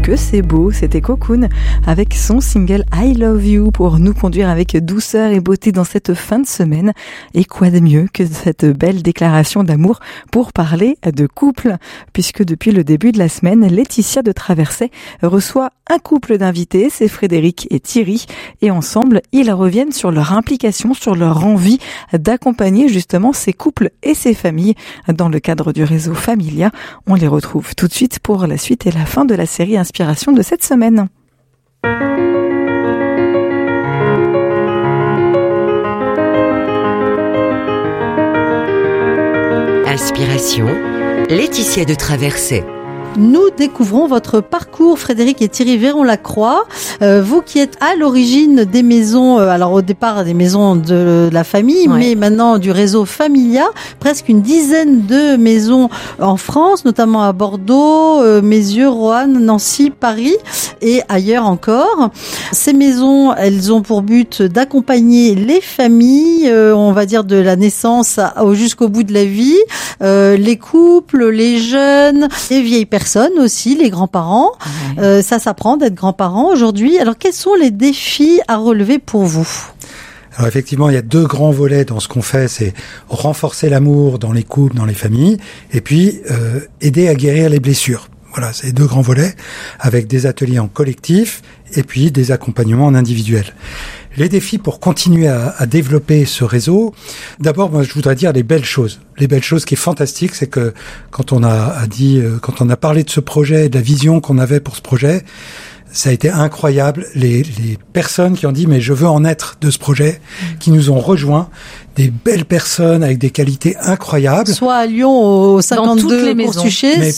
que c'est beau, c'était Cocoon avec son single I Love You pour nous conduire avec douceur et beauté dans cette fin de semaine. Et quoi de mieux que cette belle déclaration d'amour pour parler de couple, puisque depuis le début de la semaine, Laetitia de Traversais reçoit un couple d'invités, c'est Frédéric et Thierry, et ensemble, ils reviennent sur leur implication, sur leur envie d'accompagner justement ces couples et ces familles dans le cadre du réseau Familia. On les retrouve tout de suite pour la suite et la fin de la série Inspiration de cette semaine. Inspiration, Laetitia de Traversais. Nous découvrons votre parcours, Frédéric et Thierry Véron-Lacroix. Vous qui êtes à l'origine des maisons, alors au départ des maisons de la famille, mais maintenant du réseau Familia, presque une dizaine de maisons en France, notamment à Bordeaux, Mézieux, Roanne, Nancy, Paris et ailleurs encore. Ces maisons, elles ont pour but d'accompagner les familles, on va dire de la naissance jusqu'au bout de la vie, les couples, les jeunes, les vieilles personnes aussi, les grands-parents. Ça s'apprend d'être grands-parents aujourd'hui. Alors, quels sont les défis à relever pour vous ? Alors effectivement, il y a deux grands volets dans ce qu'on fait, c'est renforcer l'amour dans les couples, dans les familles, et puis aider à guérir les blessures. Voilà, c'est les deux grands volets, avec des ateliers en collectif et puis des accompagnements en individuel. Les défis pour continuer à développer ce réseau, d'abord, moi, je voudrais dire les belles choses. Les belles choses qui est fantastique, c'est que quand on a parlé de ce projet, de la vision qu'on avait pour ce projet, ça a été incroyable. Les personnes qui ont dit mais je veux en être de ce projet, qui nous ont rejoints, des belles personnes avec des qualités incroyables. Soit à Lyon au 52 Courtuchet,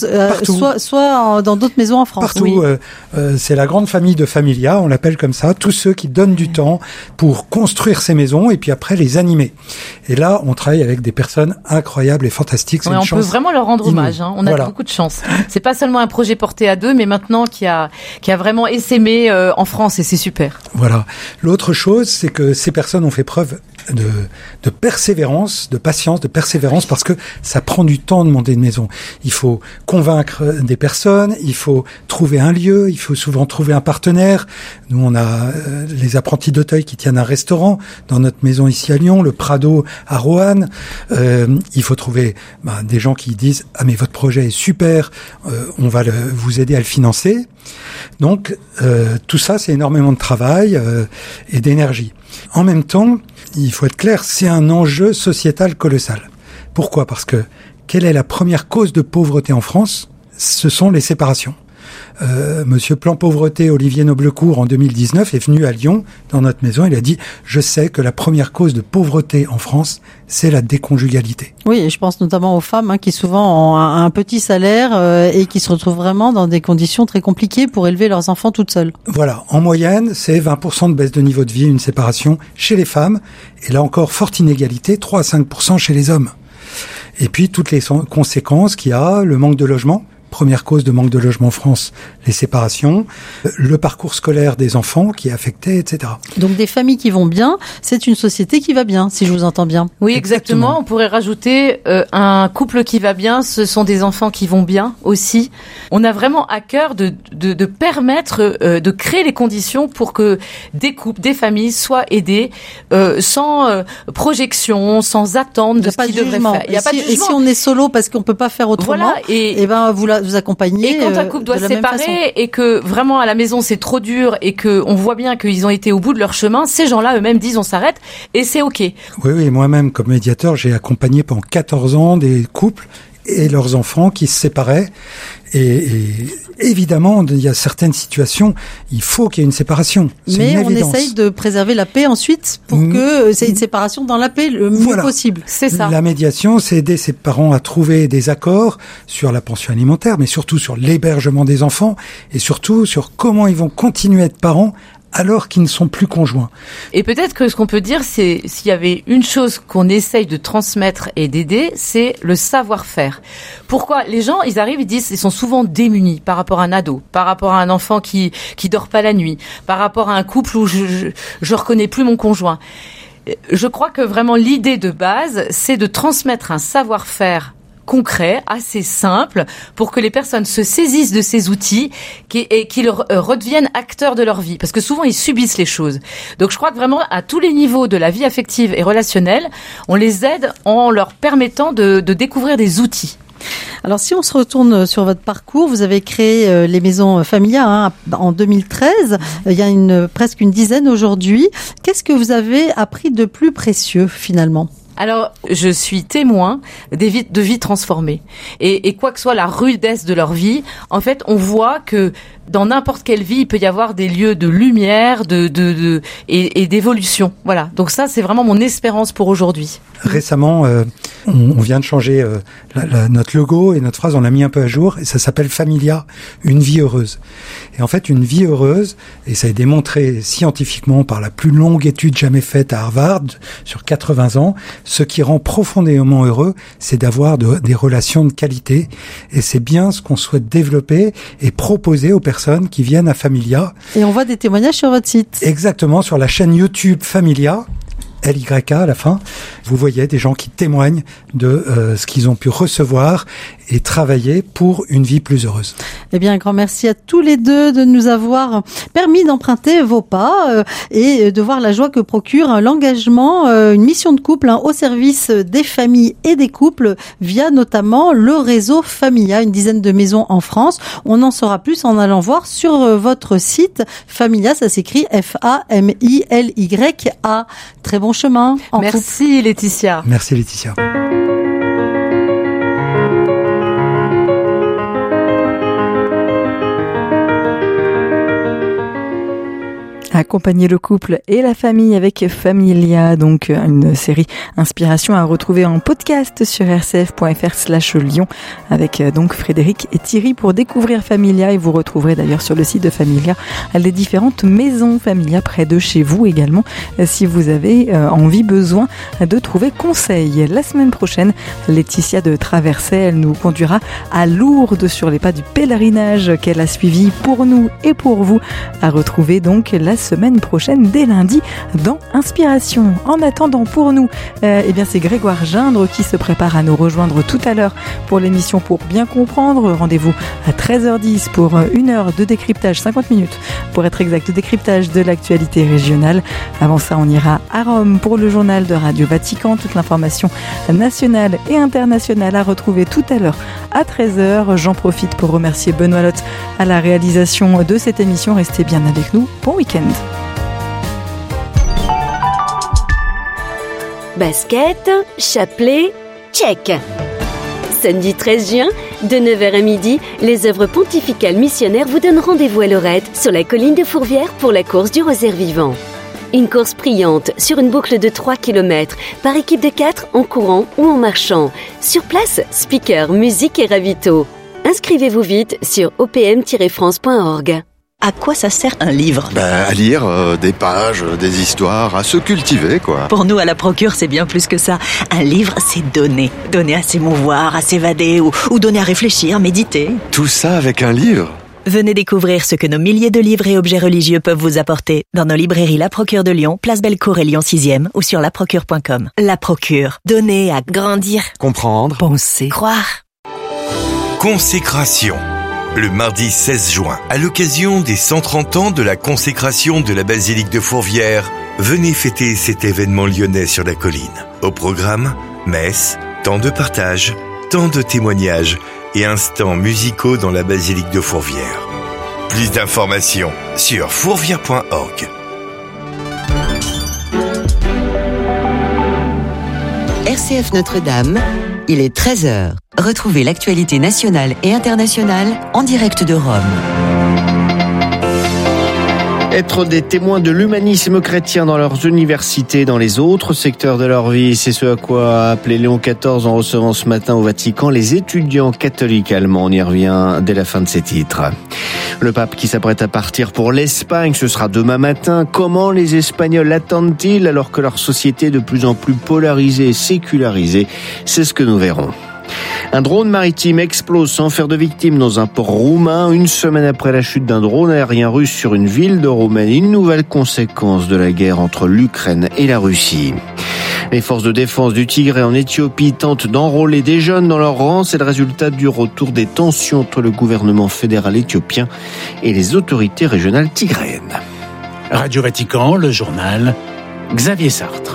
soit dans d'autres maisons en France. Partout. Oui. C'est la grande famille de Familia, on l'appelle comme ça. Tous ceux qui donnent du temps pour construire ces maisons et puis après les animer. Et là, on travaille avec des personnes incroyables et fantastiques. On peut vraiment leur rendre hommage. On a beaucoup de chance. C'est pas seulement un projet porté à deux, mais maintenant qui a vraiment essaimé en France et c'est super. Voilà. L'autre chose, c'est que ces personnes ont fait preuve de persévérance, de patience, de persévérance, parce que ça prend du temps de monter une maison. Il faut convaincre des personnes, il faut trouver un lieu, il faut souvent trouver un partenaire. Nous, on a les apprentis d'Auteuil qui tiennent un restaurant dans notre maison ici à Lyon, le Prado à Roanne. Il faut trouver des gens qui disent « Ah mais votre projet est super, on va vous aider à le financer ». Donc, tout ça, c'est énormément de travail et d'énergie. En même temps, il faut être clair, c'est un enjeu sociétal colossal. Pourquoi ? Parce que quelle est la première cause de pauvreté en France ? Ce sont les séparations. Monsieur Plan Pauvreté, Olivier Noblecourt, en 2019, est venu à Lyon, dans notre maison, il a dit « Je sais que la première cause de pauvreté en France, c'est la déconjugalité. » Oui, et je pense notamment aux femmes qui souvent ont un petit salaire et qui se retrouvent vraiment dans des conditions très compliquées pour élever leurs enfants toutes seules. Voilà, en moyenne, c'est 20% de baisse de niveau de vie, une séparation chez les femmes, et là encore, forte inégalité, 3 à 5% chez les hommes. Et puis, toutes les conséquences qu'il y a, le manque de logement. Première cause de manque de logement en France, les séparations, le parcours scolaire des enfants qui est affecté, etc. Donc des familles qui vont bien, c'est une société qui va bien, si je vous entends bien. Oui, exactement. On pourrait rajouter un couple qui va bien, ce sont des enfants qui vont bien aussi. On a vraiment à cœur de permettre, de créer les conditions pour que des couples, des familles soient aidés sans projection, sans attente de ce qu'ils devraient faire. Il y a pas de jugement. Et si on est solo parce qu'on peut pas faire autrement, et ben vous accompagner. Et quand un couple doit se séparer et que vraiment à la maison c'est trop dur et que on voit bien qu'ils ont été au bout de leur chemin, ces gens-là eux-mêmes disent on s'arrête et c'est ok. Oui, moi-même comme médiateur, j'ai accompagné pendant 14 ans des couples et leurs enfants qui se séparaient. Et évidemment, il y a certaines situations, il faut qu'il y ait une séparation. Mais on essaye de préserver la paix ensuite pour que c'est une séparation dans la paix le mieux possible. C'est ça. La médiation, c'est aider ces parents à trouver des accords sur la pension alimentaire, mais surtout sur l'hébergement des enfants et surtout sur comment ils vont continuer à être parents alors qu'ils ne sont plus conjoints. Et peut-être que ce qu'on peut dire, c'est s'il y avait une chose qu'on essaye de transmettre et d'aider, c'est le savoir-faire. Pourquoi ? Les gens, ils arrivent, ils sont souvent démunis par rapport à un ado, par rapport à un enfant qui dort pas la nuit, par rapport à un couple où je reconnais plus mon conjoint. Je crois que vraiment l'idée de base, c'est de transmettre un savoir-faire concret, assez simple, pour que les personnes se saisissent de ces outils et qu'ils redeviennent acteurs de leur vie. Parce que souvent, ils subissent les choses. Donc, je crois que vraiment, à tous les niveaux de la vie affective et relationnelle, on les aide en leur permettant de découvrir des outils. Alors, si on se retourne sur votre parcours, vous avez créé les maisons Familia en 2013. Il y a presque une dizaine aujourd'hui. Qu'est-ce que vous avez appris de plus précieux, finalement ? Alors, je suis témoin de vies transformées. Et quoi que soit la rudesse de leur vie, en fait, on voit que dans n'importe quelle vie, il peut y avoir des lieux de lumière, et d'évolution. Voilà. Donc ça, c'est vraiment mon espérance pour aujourd'hui. Récemment, on vient de changer notre logo et notre phrase, on l'a mis un peu à jour, et ça s'appelle Familia, une vie heureuse. Et en fait, une vie heureuse, et ça est démontré scientifiquement par la plus longue étude jamais faite à Harvard, sur 80 ans, ce qui rend profondément heureux, c'est d'avoir des relations de qualité, et c'est bien ce qu'on souhaite développer et proposer aux personnes qui viennent à Familia. Et on voit des témoignages sur votre site. Exactement, sur la chaîne YouTube Familia, LYK à la fin, vous voyez des gens qui témoignent de ce qu'ils ont pu recevoir et travailler pour une vie plus heureuse. Eh bien, un grand merci à tous les deux de nous avoir permis d'emprunter vos pas et de voir la joie que procure l'engagement, une mission de couple au service des familles et des couples via notamment le réseau Familia, une dizaine de maisons en France. On en saura plus en allant voir sur votre site Familia, ça s'écrit Familya. Très bon chemin. Merci Laetitia. Merci Laetitia. Accompagner le couple et la famille avec Familia, donc une série inspiration à retrouver en podcast sur rcf.fr/Lyon avec donc Frédéric et Thierry pour découvrir Familia, et vous retrouverez d'ailleurs sur le site de Familia les différentes maisons Familia près de chez vous également si vous avez besoin de trouver conseil. La semaine prochaine, Laetitia de Traversée, elle nous conduira à Lourdes sur les pas du pèlerinage qu'elle a suivi pour nous et pour vous, à retrouver donc la semaine prochaine dès lundi dans Inspiration. En attendant, pour nous, c'est Grégoire Gindre qui se prépare à nous rejoindre tout à l'heure pour l'émission Pour bien comprendre. Rendez-vous à 13h10 pour une heure de décryptage, 50 minutes pour être exact, de décryptage de l'actualité régionale. Avant ça, on ira à Rome pour le journal de Radio Vatican. Toute l'information nationale et internationale à retrouver tout à l'heure à 13h. J'en profite pour remercier Benoît Lotte à la réalisation de cette émission. Restez bien avec nous. Bon week-end. Basket, chapelet, check. Samedi 13 juin, de 9h à midi, les œuvres pontificales missionnaires vous donnent rendez-vous à Lorette, sur la colline de Fourvière, pour la course du rosaire vivant. Une course priante sur une boucle de 3 km, par équipe de 4 en courant ou en marchant. Sur place, speaker, musique et ravito. Inscrivez-vous vite sur opm-france.org. À quoi ça sert un livre ? À lire des pages, des histoires, à se cultiver, quoi. Pour nous, à la Procure, c'est bien plus que ça. Un livre, c'est donner. Donner à s'émouvoir, à s'évader ou donner à réfléchir, méditer. Tout ça avec un livre ? Venez découvrir ce que nos milliers de livres et objets religieux peuvent vous apporter dans nos librairies La Procure de Lyon, Place Bellecour et Lyon 6e ou sur laprocure.com. La Procure. Donner à grandir. Comprendre. Penser. Croire. Consécration. Le mardi 16 juin, à l'occasion des 130 ans de la consécration de la basilique de Fourvière, venez fêter cet événement lyonnais sur la colline. Au programme, messe, temps de partage, temps de témoignages et instants musicaux dans la basilique de Fourvière. Plus d'informations sur fourvière.org. RCF Notre-Dame, il est 13h. Retrouvez l'actualité nationale et internationale en direct de Rome. Être des témoins de l'humanisme chrétien dans leurs universités, dans les autres secteurs de leur vie, c'est ce à quoi a appelé Léon XIV en recevant ce matin au Vatican les étudiants catholiques allemands. On y revient dès la fin de ces titres. Le pape qui s'apprête à partir pour l'Espagne, ce sera demain matin. Comment les Espagnols l'attendent-ils alors que leur société est de plus en plus polarisée et sécularisée ? C'est ce que nous verrons. Un drone maritime explose sans faire de victimes dans un port roumain, une semaine après la chute d'un drone aérien russe sur une ville de Roumanie. Une nouvelle conséquence de la guerre entre l'Ukraine et la Russie. Les forces de défense du Tigré en Éthiopie tentent d'enrôler des jeunes dans leurs rangs. C'est le résultat du retour des tensions entre le gouvernement fédéral éthiopien et les autorités régionales tigréennes. Radio Vatican, le journal, Xavier Sartre.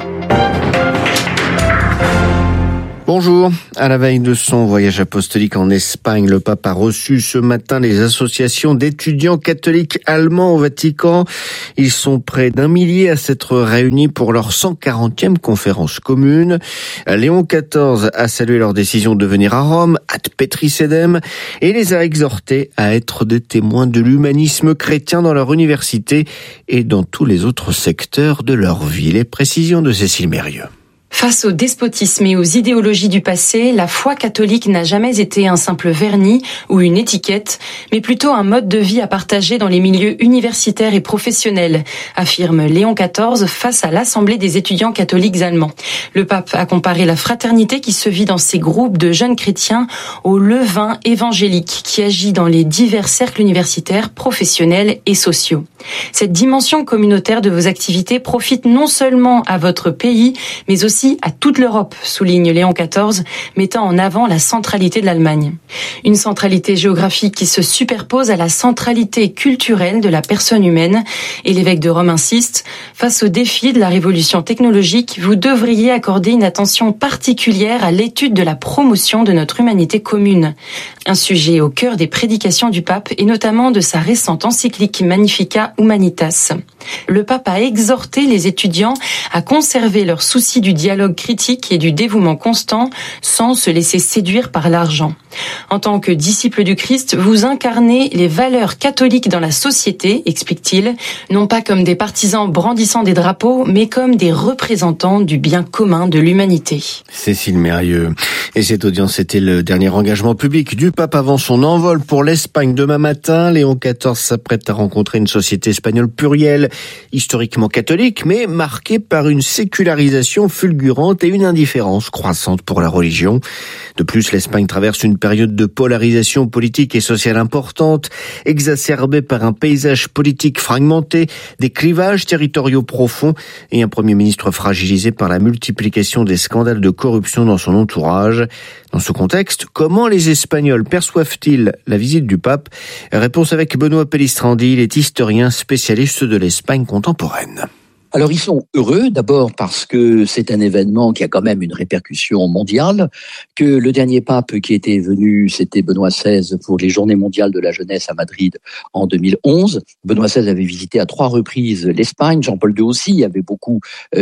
Bonjour. À la veille de son voyage apostolique en Espagne, le pape a reçu ce matin les associations d'étudiants catholiques allemands au Vatican. Ils sont près d'1 millier à s'être réunis pour leur 140e conférence commune. Léon XIV a salué leur décision de venir à Rome, ad Petris Sedem, et les a exhortés à être des témoins de l'humanisme chrétien dans leur université et dans tous les autres secteurs de leur vie. Les précisions de Cécile Mérieux. Face au despotisme et aux idéologies du passé, la foi catholique n'a jamais été un simple vernis ou une étiquette, mais plutôt un mode de vie à partager dans les milieux universitaires et professionnels, affirme Léon XIV face à l'Assemblée des étudiants catholiques allemands. Le pape a comparé la fraternité qui se vit dans ces groupes de jeunes chrétiens au levain évangélique qui agit dans les divers cercles universitaires, professionnels et sociaux. Cette dimension communautaire de vos activités profite non seulement à votre pays, mais aussi à toute l'Europe, souligne Léon XIV, mettant en avant la centralité de l'Allemagne. Une centralité géographique qui se superpose à la centralité culturelle de la personne humaine. Et l'évêque de Rome insiste, face aux défis de la révolution technologique, vous devriez accorder une attention particulière à l'étude de la promotion de notre humanité commune. Un sujet au cœur des prédications du pape et notamment de sa récente encyclique Magnificat Humanitas. Le pape a exhorté les étudiants à conserver leur souci du dialogue critique et du dévouement constant sans se laisser séduire par l'argent. En tant que disciple du Christ, vous incarnez les valeurs catholiques dans la société, explique-t-il, non pas comme des partisans brandissant des drapeaux, mais comme des représentants du bien commun de l'humanité. Cécile Mérieux. Et cette audience était le dernier engagement public du pape avant son envol pour l'Espagne demain matin. Léon XIV s'apprête à rencontrer une société espagnole plurielle, historiquement catholique, mais marquée par une sécularisation fulgurante et une indifférence croissante pour la religion. De plus, l'Espagne traverse une période de polarisation politique et sociale importante, exacerbée par un paysage politique fragmenté, des clivages territoriaux profonds et un Premier ministre fragilisé par la multiplication des scandales de corruption dans son entourage. Dans ce contexte, comment les Espagnols perçoivent-ils la visite du pape ? Réponse avec Benoît Pellistrandi, il est historien spécialiste de l'Espagne contemporaine. Alors ils sont heureux d'abord parce que c'est un événement qui a quand même une répercussion mondiale, que le dernier pape qui était venu, c'était Benoît XVI pour les Journées mondiales de la jeunesse à Madrid en 2011. Benoît XVI avait visité à 3 reprises l'Espagne, Jean-Paul II aussi avait beaucoup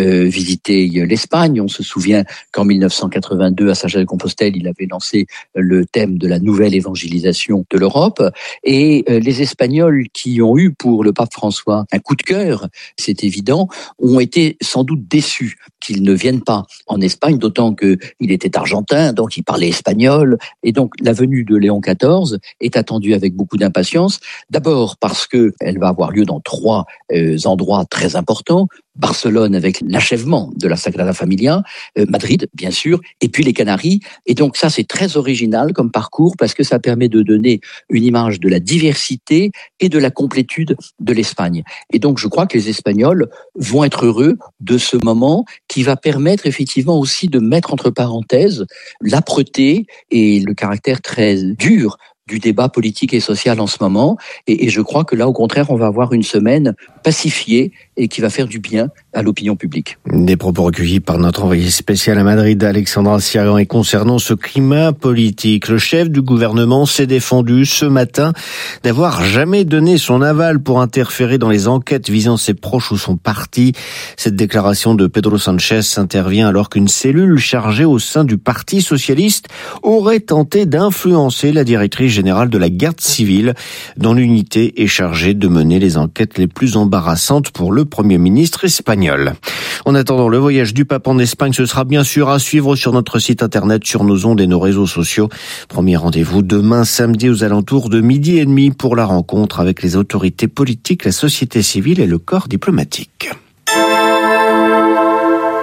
visité l'Espagne. On se souvient qu'en 1982 à Saint-Jacques-de-Compostelle, il avait lancé le thème de la nouvelle évangélisation de l'Europe. Et les Espagnols qui ont eu pour le pape François un coup de cœur, c'est évident, ont été sans doute déçus qu'il ne vienne pas en Espagne, d'autant qu'il était argentin, donc il parlait espagnol. Et donc la venue de Léon XIV est attendue avec beaucoup d'impatience. D'abord parce qu'elle va avoir lieu dans 3 endroits très importants. Barcelone avec l'achèvement de la Sagrada Familia, Madrid bien sûr, et puis les Canaries. Et donc ça c'est très original comme parcours parce que ça permet de donner une image de la diversité et de la complétude de l'Espagne. Et donc je crois que les Espagnols vont être heureux de ce moment qui va permettre effectivement aussi de mettre entre parenthèses l'âpreté et le caractère très dur du débat politique et social en ce moment. Et je crois que là, au contraire, on va avoir une semaine pacifiée et qui va faire du bien à l'opinion publique. Des propos recueillis par notre envoyé spécial à Madrid, Alexandra Siagan. Et concernant ce climat politique, le chef du gouvernement s'est défendu ce matin d'avoir jamais donné son aval pour interférer dans les enquêtes visant ses proches ou son parti. Cette déclaration de Pedro Sánchez intervient alors qu'une cellule chargée au sein du Parti socialiste aurait tenté d'influencer la directrice générale de la garde civile, dont l'unité est chargée de mener les enquêtes les plus embarrassantes pour le Premier ministre espagnol. En attendant le voyage du pape en Espagne, ce sera bien sûr à suivre sur notre site internet, sur nos ondes et nos réseaux sociaux. Premier rendez-vous demain samedi aux alentours de 12h30 pour la rencontre avec les autorités politiques, la société civile et le corps diplomatique.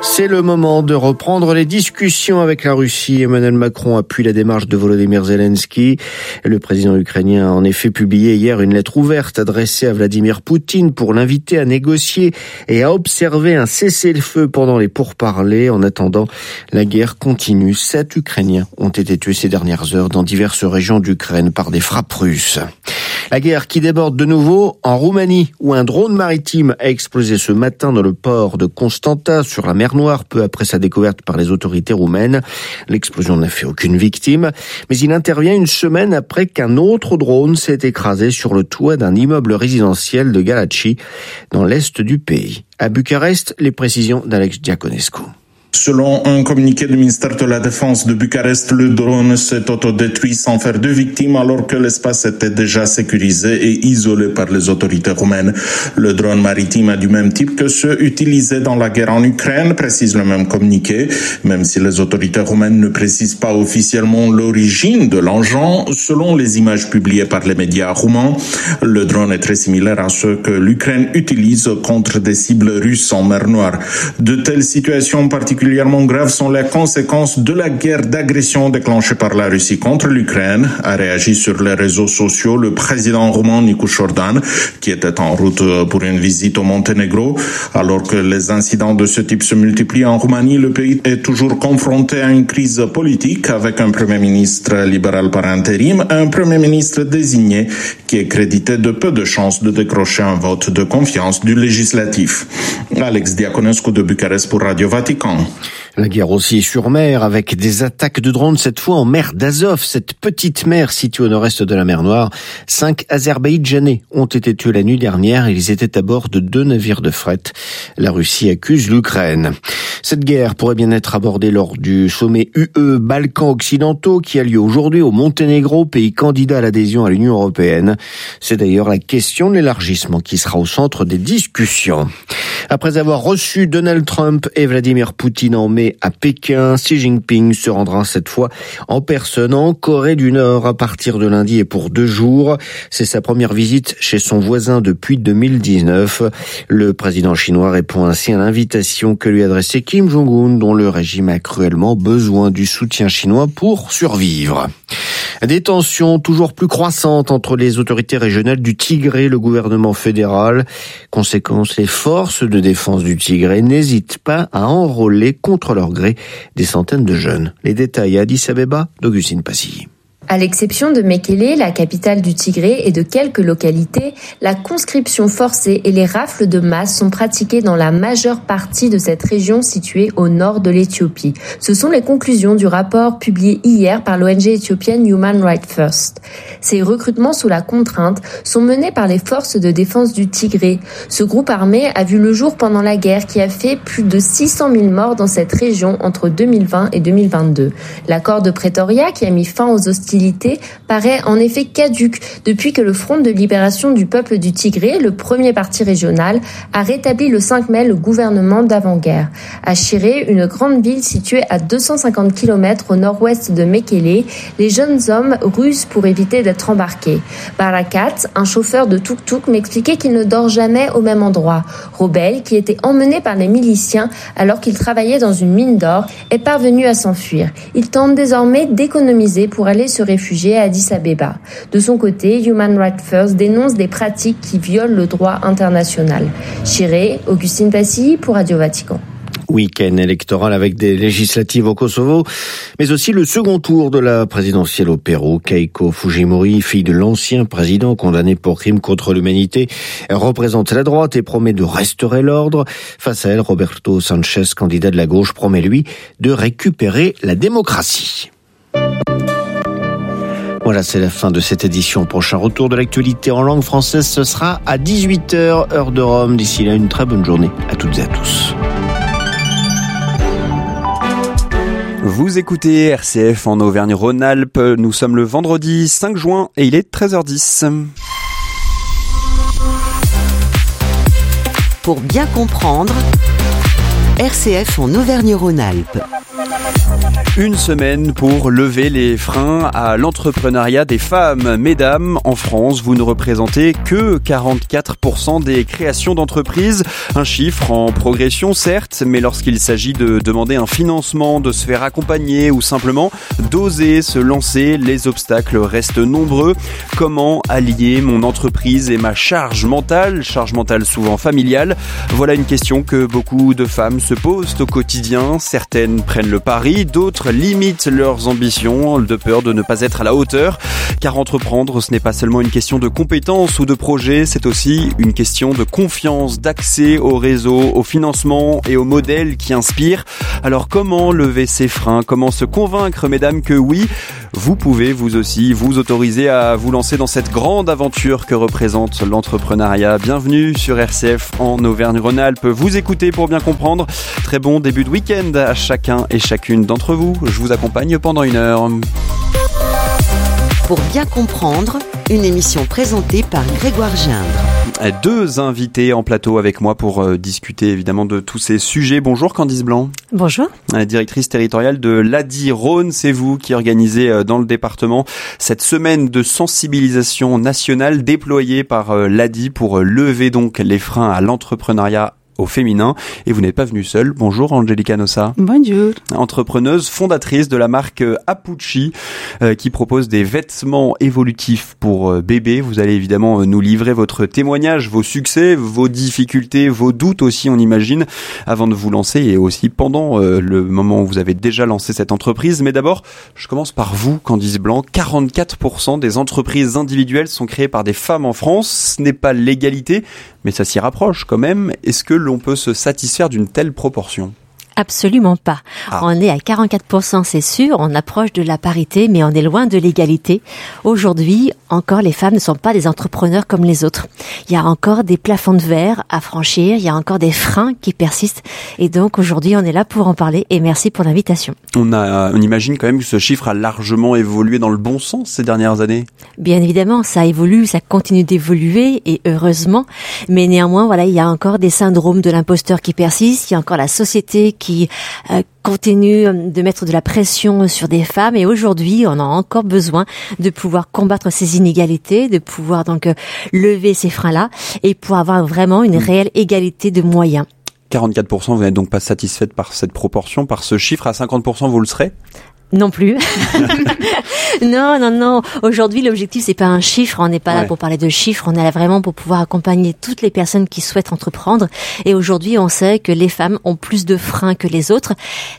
C'est le moment de reprendre les discussions avec la Russie. Emmanuel Macron appuie la démarche de Volodymyr Zelensky. Le président ukrainien a en effet publié hier une lettre ouverte adressée à Vladimir Poutine pour l'inviter à négocier et à observer un cessez-le-feu pendant les pourparlers. En attendant, la guerre continue. 7 Ukrainiens ont été tués ces dernières heures dans diverses régions d'Ukraine par des frappes russes. La guerre qui déborde de nouveau en Roumanie, où un drone maritime a explosé ce matin dans le port de Constanta, sur la mer Noire, peu après sa découverte par les autorités roumaines. L'explosion n'a fait aucune victime, mais il intervient une semaine après qu'un autre drone s'est écrasé sur le toit d'un immeuble résidentiel de Galați, dans l'est du pays. À Bucarest, les précisions d'Alex Diaconescu. Selon un communiqué du ministère de la Défense de Bucarest, le drone s'est autodétruit sans faire de victimes alors que l'espace était déjà sécurisé et isolé par les autorités roumaines. Le drone maritime est du même type que ceux utilisés dans la guerre en Ukraine, précise le même communiqué. Même si les autorités roumaines ne précisent pas officiellement l'origine de l'engin, selon les images publiées par les médias roumains, le drone est très similaire à ceux que l'Ukraine utilise contre des cibles russes en mer Noire. De telles situations particulièrement graves sont les conséquences de la guerre d'agression déclenchée par la Russie contre l'Ukraine, a réagi sur les réseaux sociaux le président roumain Nicu Șordan, qui était en route pour une visite au Monténégro. Alors que les incidents de ce type se multiplient en Roumanie, le pays est toujours confronté à une crise politique avec un premier ministre libéral par intérim, un premier ministre désigné qui est crédité de peu de chances de décrocher un vote de confiance du législatif. Alex Diaconescu de Bucarest pour Radio Vatican. La guerre aussi sur mer avec des attaques de drones, cette fois en mer d'Azov, cette petite mer située au nord-est de la mer Noire. 5 Azerbaïdjanais ont été tués la nuit dernière. Ils étaient à bord de 2 navires de fret. La Russie accuse l'Ukraine. Cette guerre pourrait bien être abordée lors du sommet UE Balkans occidentaux qui a lieu aujourd'hui au Monténégro, pays candidat à l'adhésion à l'Union européenne. C'est d'ailleurs la question de l'élargissement qui sera au centre des discussions. Après avoir reçu Donald Trump et Vladimir Poutine en mai à Pékin, Xi Jinping se rendra cette fois en personne en Corée du Nord à partir de lundi et pour 2 jours. C'est sa première visite chez son voisin depuis 2019. Le président chinois répond ainsi à l'invitation que lui adressait Kim Jong-un, dont le régime a cruellement besoin du soutien chinois pour survivre. Des tensions toujours plus croissantes entre les autorités régionales du Tigré et le gouvernement fédéral. Conséquence, les forces de défense du Tigré n'hésitent pas à enrôler contre leur gré des centaines de jeunes. Les détails à Addis Abeba d'Augustine Passy. À l'exception de Mekele, la capitale du Tigré, et de quelques localités, la conscription forcée et les rafles de masse sont pratiquées dans la majeure partie de cette région située au nord de l'Éthiopie. Ce sont les conclusions du rapport publié hier par l'ONG éthiopienne Human Rights First. Ces recrutements sous la contrainte sont menés par les forces de défense du Tigré. Ce groupe armé a vu le jour pendant la guerre qui a fait plus de 600 000 morts dans cette région entre 2020 et 2022. L'accord de Pretoria, qui a mis fin aux hostilités, paraît en effet caduque depuis que le Front de libération du peuple du Tigré, le premier parti régional, a rétabli le 5 mai le gouvernement d'avant-guerre. À Shiré, une grande ville située à 250 km au nord-ouest de Mekele, les jeunes hommes rusent pour éviter d'être embarqués. Barakat, un chauffeur de tuk-tuk, m'expliquait qu'il ne dort jamais au même endroit. Robel, qui était emmené par les miliciens alors qu'il travaillait dans une mine d'or, est parvenu à s'enfuir. Il tente désormais d'économiser pour aller se réfugier à Addis Abeba. De son côté, Human Rights First dénonce des pratiques qui violent le droit international. Chiré, Augustine Passy pour Radio Vatican. Week-end électoral avec des législatives au Kosovo, mais aussi le second tour de la présidentielle au Pérou. Keiko Fujimori, fille de l'ancien président condamné pour crimes contre l'humanité, représente la droite et promet de restaurer l'ordre. Face à elle, Roberto Sanchez, candidat de la gauche, promet lui de récupérer la démocratie. Voilà, c'est la fin de cette édition. Prochain retour de l'actualité en langue française, ce sera à 18h, heure de Rome. D'ici là, une très bonne journée à toutes et à tous. Vous écoutez RCF en Auvergne-Rhône-Alpes. Nous sommes le vendredi 5 juin et il est 13h10. Pour bien comprendre, RCF en Auvergne-Rhône-Alpes. Une semaine pour lever les freins à l'entrepreneuriat des femmes. Mesdames, en France, vous ne représentez que 44% des créations d'entreprises. Un chiffre en progression, certes, mais lorsqu'il s'agit de demander un financement, de se faire accompagner ou simplement d'oser se lancer, les obstacles restent nombreux. Comment allier mon entreprise et ma charge mentale souvent familiale? Voilà une question que beaucoup de femmes se posent au quotidien. Certaines prennent le pari, d'autres limitent leurs ambitions de peur de ne pas être à la hauteur. Car entreprendre, ce n'est pas seulement une question de compétences ou de projet, c'est aussi une question de confiance, d'accès au réseau, au financement et au modèle qui inspire. Alors comment lever ces freins? Comment se convaincre, mesdames, que oui, vous pouvez vous aussi vous autoriser à vous lancer dans cette grande aventure que représente l'entrepreneuriat? Bienvenue sur RCF en Auvergne-Rhône-Alpes. Vous écoutez pour bien comprendre. Très bon début de week-end à chacun et chacune d'entre vous. Je vous accompagne pendant 1 heure. Pour bien comprendre, une émission présentée par Grégoire Gindre. 2 invités en plateau avec moi pour discuter évidemment de tous ces sujets. Bonjour Candice Blanc. Bonjour. Directrice territoriale de l'ADI Rhône, c'est vous qui organisez dans le département cette semaine de sensibilisation nationale déployée par l'ADI pour lever donc les freins à l'entrepreneuriat au féminin. Et vous n'êtes pas venue seule. Bonjour Angelica Nossa. Bonjour. Entrepreneuse, fondatrice de la marque Apucci qui propose des vêtements évolutifs pour bébés. Vous allez évidemment nous livrer votre témoignage, vos succès, vos difficultés, vos doutes aussi, on imagine, avant de vous lancer et aussi pendant le moment où vous avez déjà lancé cette entreprise. Mais d'abord, je commence par vous, Candice Blanc. 44% des entreprises individuelles sont créées par des femmes en France. Ce n'est pas l'égalité, mais ça s'y rapproche quand même. Est-ce que l'on peut se satisfaire d'une telle proportion? Absolument pas. On est à 44%, c'est sûr, on approche de la parité, mais on est loin de l'égalité. Aujourd'hui, encore, les femmes ne sont pas des entrepreneurs comme les autres. Il y a encore des plafonds de verre à franchir, il y a encore des freins qui persistent. Et donc, aujourd'hui, on est là pour en parler et merci pour l'invitation. On imagine quand même que ce chiffre a largement évolué dans le bon sens ces dernières années. Bien évidemment, ça évolue, ça continue d'évoluer et heureusement. Mais néanmoins, voilà, il y a encore des syndromes de l'imposteur qui persistent, il y a encore la société qui continue de mettre de la pression sur des femmes et aujourd'hui on a encore besoin de pouvoir combattre ces inégalités, de pouvoir donc lever ces freins-là et pour avoir vraiment une réelle égalité de moyens. 44%, vous n'êtes donc pas satisfaite par cette proportion, par ce chiffre? À 50%, vous le serez? Non plus. Non. Aujourd'hui, l'objectif, c'est pas un chiffre. On n'est pas là pour parler de chiffres. On est là vraiment pour pouvoir accompagner toutes les personnes qui souhaitent entreprendre. Et aujourd'hui, on sait que les femmes ont plus de freins que les autres.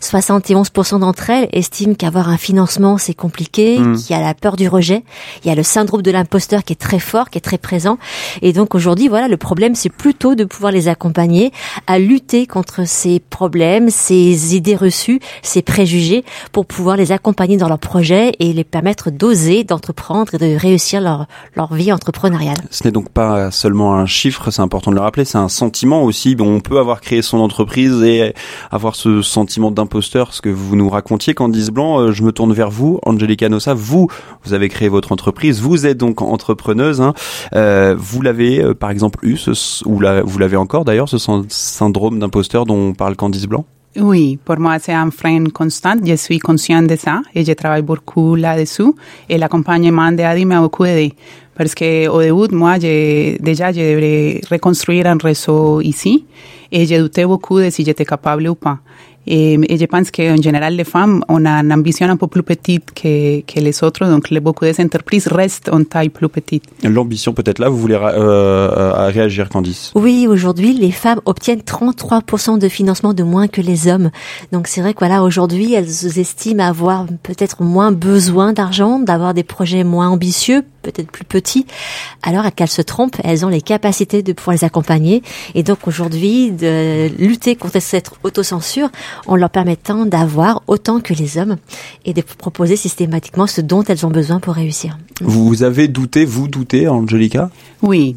71% d'entre elles estiment qu'avoir un financement, c'est compliqué, qu'il y a la peur du rejet. Il y a le syndrome de l'imposteur qui est très fort, qui est très présent. Et donc, aujourd'hui, voilà, le problème, c'est plutôt de pouvoir les accompagner à lutter contre ces problèmes, ces idées reçues, ces préjugés pour pouvoir les accompagner dans leurs projets et les permettre d'oser, d'entreprendre et de réussir leur vie entrepreneuriale. Ce n'est donc pas seulement un chiffre, c'est important de le rappeler, c'est un sentiment aussi. Bon, on peut avoir créé son entreprise et avoir ce sentiment d'imposteur, ce que vous nous racontiez, Candice Blanc. Je me tourne vers vous, Angelica Nossa. Vous avez créé votre entreprise, vous êtes donc entrepreneuse. Vous l'avez par exemple eu, vous l'avez encore d'ailleurs, ce syndrome d'imposteur dont parle Candice Blanc? Oui, pour moi, c'est un frein constant. Je suis consciente de ça et je travaille beaucoup là-dessus. Et l'accompagnement de Adi m'a beaucoup aidé. Parce que au début, moi, je devrais reconstruire un réseau ici. Et je doutais beaucoup de si j'étais capable ou pas. Et je pense qu'en général, les femmes ont une ambition un peu plus petite que les autres. Donc, beaucoup des entreprises restent en taille plus petite. L'ambition, peut-être là, vous voulez réagir, Candice? Oui, aujourd'hui, les femmes obtiennent 33% de financement de moins que les hommes. Donc, c'est vrai que voilà, aujourd'hui, elles estiment avoir peut-être moins besoin d'argent, d'avoir des projets moins ambitieux, peut-être plus petits. Alors qu'elles se trompent, elles ont les capacités de pouvoir les accompagner. Et donc, aujourd'hui, de lutter contre cette autocensure, en leur permettant d'avoir autant que les hommes et de proposer systématiquement ce dont elles ont besoin pour réussir. Vous avez douté, Angelica? Oui,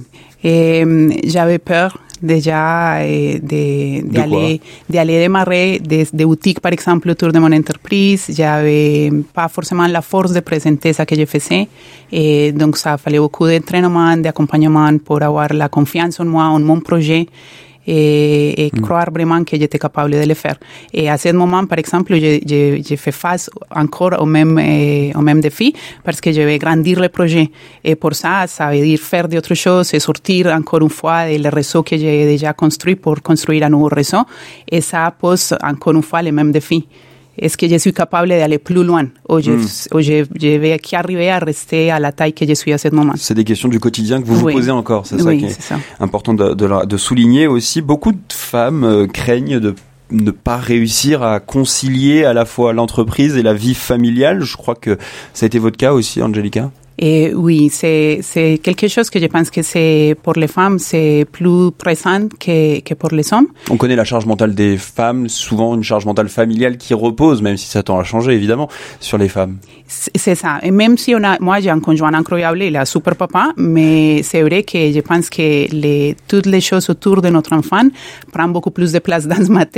j'avais peur déjà d'aller démarrer des boutiques, par exemple, autour de mon entreprise. J'avais pas forcément la force de présenter ce que je faisais. Et donc, ça fallait beaucoup d'entraînement, d'accompagnement pour avoir la confiance en moi, en mon projet. et croire vraiment que j'étais capable de le faire. Et à ce moment, par exemple, j'ai fait face encore au même défi parce que je vais grandir le projet. Et pour ça veut dire faire d'autres choses et sortir encore une fois du réseau que j'ai déjà construit pour construire un nouveau réseau. Et ça pose encore une fois les mêmes défis. Est-ce que je suis capable d'aller plus loin ou je vais arriver à rester à la taille que je suis à ce moment? C'est des questions du quotidien que vous vous posez encore, c'est ça qui est important de souligner aussi. Beaucoup de femmes craignent de ne pas réussir à concilier à la fois l'entreprise et la vie familiale. Je crois que ça a été votre cas aussi, Angelica. Et oui, c'est quelque chose que je pense que c'est pour les femmes, c'est plus présent que pour les hommes. On connaît la charge mentale des femmes, souvent une charge mentale familiale qui repose, même si ça tend à changer évidemment, sur les femmes. C'est ça. Et même si moi j'ai un conjoint incroyable, il est un super papa, mais c'est vrai que je pense que toutes les choses autour de notre enfant prennent beaucoup plus de place dans ma tête